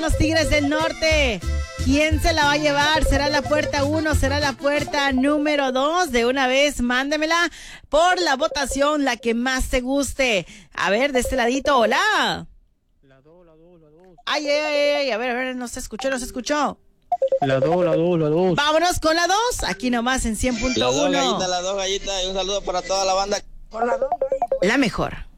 los Tigres del Norte. ¿Quién se la va a llevar? ¿Será la puerta 1? ¿Será la puerta número 2? De una vez, mándemela por la votación, la que más te guste. A ver, de este ladito, hola. La 2. Ay, a ver, no se escuchó. La 2. Vámonos con la 2, aquí nomás en 100.1. La 2 gallitas, y un saludo para toda la banda. La mejor.